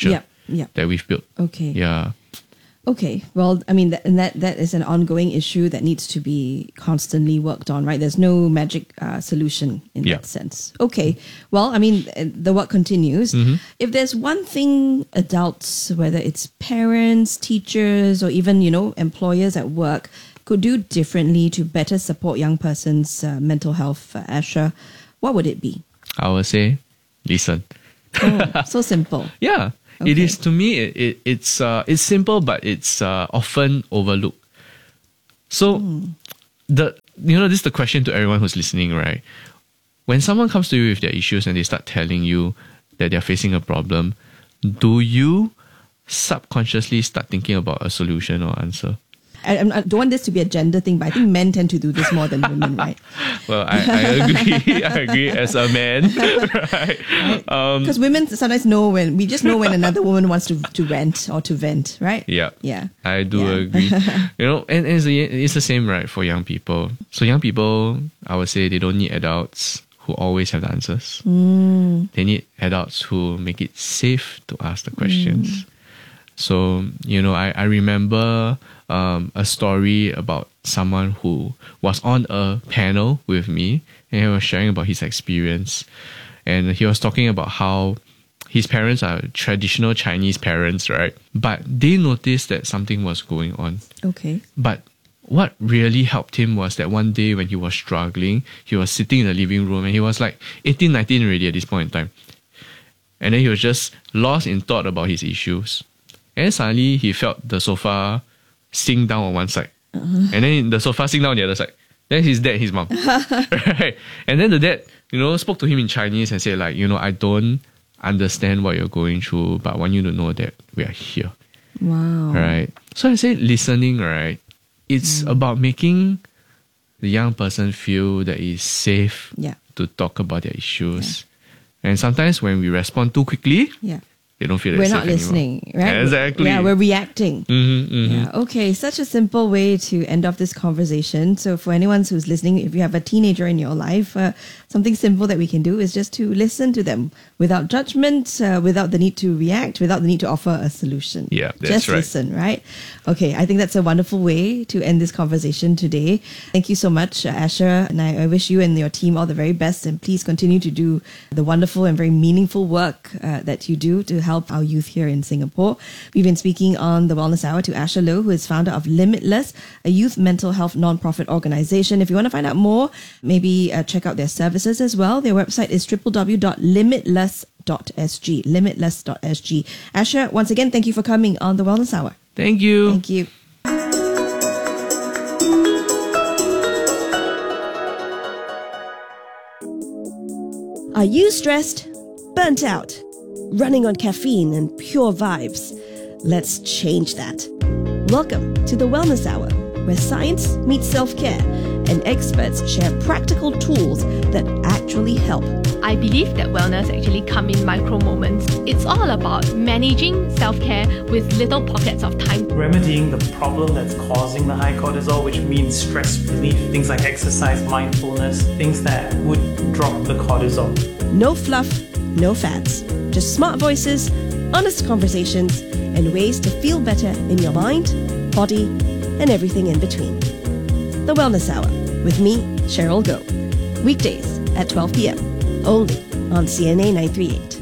Speaker 9: Yeah.
Speaker 23: that we've built.
Speaker 9: Okay.
Speaker 23: Yeah.
Speaker 9: Okay. Well, I mean, that, and that that is an ongoing issue that needs to be constantly worked on, right? There's no magic uh, solution in
Speaker 23: Yeah.
Speaker 9: that sense. Okay. Well, I mean, uh, the work continues.
Speaker 23: Mhm.
Speaker 9: If there's one thing adults, whether it's parents, teachers, or even, you know, employers at work, could do differently to better support young persons' uh, mental health, uh, Asher, what would it be?
Speaker 23: I would say, listen.
Speaker 9: Oh, so simple.
Speaker 23: Yeah. It is, to me, it, it, it's uh, it's simple, but it's uh, often overlooked. So, the you know, this is the question to everyone who's listening, right? When someone comes to you with their issues and they start telling you that they're facing a problem, do you subconsciously start thinking about a solution or answer?
Speaker 9: I, I don't want this to be a gender thing, but I think men tend to do this more than women, right?
Speaker 23: Well, I, I agree. I agree as a man, right? Um,
Speaker 9: Because women sometimes know when, we just know when another woman wants to, to rant or to vent, right?
Speaker 23: Yeah.
Speaker 9: Yeah.
Speaker 23: I do agree. You know, and it's, the- it's the same, right, for young people. So young people, I would say they don't need adults who always have the answers.
Speaker 9: Mm.
Speaker 23: They need adults who make it safe to ask the questions. So, you know, I, I remember um, a story about someone who was on a panel with me and he was sharing about his experience. And he was talking about how his parents are traditional Chinese parents, right? But they noticed that something was going on.
Speaker 9: Okay.
Speaker 23: But what really helped him was that one day when he was struggling, he was sitting in the living room and he was like eighteen, nineteen already at this point in time. And then he was just lost in thought about his issues. And then suddenly he felt the sofa sink down on one side.
Speaker 9: Uh-huh.
Speaker 23: And then the sofa sink down on the other side. Then his dad, his mom. Right? And then the dad, you know, spoke to him in Chinese and said like, you know, I don't understand what you're going through, but I want you to know that we are here.
Speaker 9: Wow.
Speaker 23: Right? So I say listening, right? It's
Speaker 9: Mm.
Speaker 23: about making the young person feel that it's safe
Speaker 9: Yeah.
Speaker 23: to talk about their issues. And sometimes when we respond too quickly,
Speaker 9: Yeah.
Speaker 23: they don't feel that
Speaker 9: We're
Speaker 23: safe
Speaker 9: not listening,
Speaker 23: anymore.
Speaker 9: right?
Speaker 23: Exactly.
Speaker 9: Yeah, we're reacting.
Speaker 23: Mm-hmm, mm-hmm.
Speaker 9: Yeah, okay. Such a simple way to end off this conversation. So, for anyone who's listening, if you have a teenager in your life, uh, something simple that we can do is just to listen to them without judgment, uh, without the need to react, without the need to offer a solution.
Speaker 23: Yeah, that's
Speaker 9: just
Speaker 23: right.
Speaker 9: listen, right? Okay, I think that's a wonderful way to end this conversation today. Thank you so much, uh, Asher, and I, I wish you and your team all the very best. And please continue to do the wonderful and very meaningful work uh, that you do to help our youth here in Singapore. We've been speaking on the Wellness Hour to Asher Low, who is founder of Limitless, a youth mental health non-profit organization. If you want to find out more, maybe uh, check out their services as well. Their website is w w w dot limitless dot s g. limitless dot s g. Asher, once again, thank you for coming on the Wellness Hour.
Speaker 23: Thank you.
Speaker 9: Thank you. Are you stressed? Burnt out? Running on caffeine and pure vibes? Let's change that. Welcome to the Wellness Hour, where science meets self-care and experts share practical tools that actually help.
Speaker 1: I believe that wellness actually comes in micro moments. It's all about managing self-care with little pockets of time.
Speaker 4: Remedying the problem that's causing the high cortisol, which means stress relief, things like exercise, mindfulness, things that would drop the cortisol.
Speaker 9: No fluff, no fads, just smart voices, honest conversations, and ways to feel better in your mind, body, and everything in between. The Wellness Hour with me, Cheryl Go. Weekdays at twelve p.m. only on C N A nine three eight.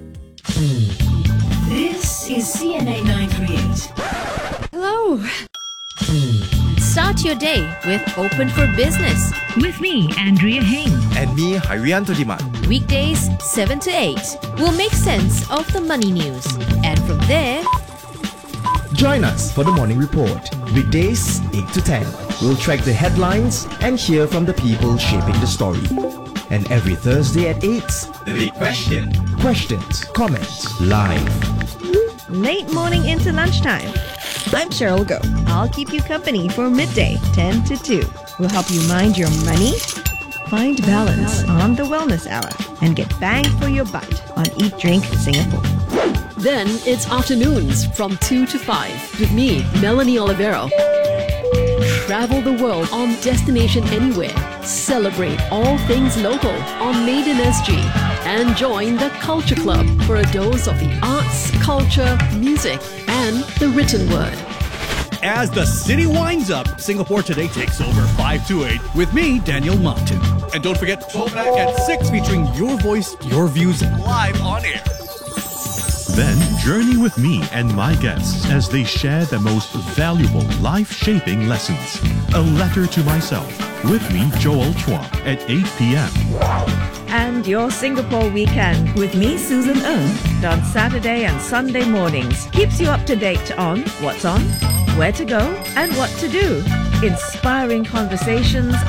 Speaker 12: This is C N A nine three eight.
Speaker 17: Hello. Start your day with Open for Business.
Speaker 12: With me, Andrea Heng.
Speaker 16: And me, Harianto Diman.
Speaker 17: Weekdays seven to eight. We'll make sense of the money news. And from there,
Speaker 6: join us for the morning report. Weekdays eight to ten. We'll track the headlines and hear from the people shaping the story. And every Thursday at eight,
Speaker 16: The Big Question.
Speaker 6: questions, comments, live.
Speaker 9: Late morning into lunchtime. I'm Cheryl Go. I'll keep you company for midday, ten to two. We'll help you mind your money, find balance on the Wellness Hour, and get bang for your buck on Eat Drink Singapore.
Speaker 14: Then it's afternoons from two to five with me, Melanie Olivero. Travel the world on Destination Anywhere. Celebrate all things local on Made in S G. And join the Culture Club for a dose of the arts, culture, music, and the written word.
Speaker 18: As the city winds up, Singapore Today takes over five to eight with me, Daniel Martin. And don't forget, Throwback at six featuring your voice, your views live on air.
Speaker 10: Then journey with me and my guests as they share the most valuable life-shaping lessons. A Letter to Myself with me, Joel Chua, at eight p.m.
Speaker 13: And your Singapore weekend with me, Susan Ng, on Saturday and Sunday mornings. Keeps you up to date on what's on, where to go, and what to do. Inspiring conversations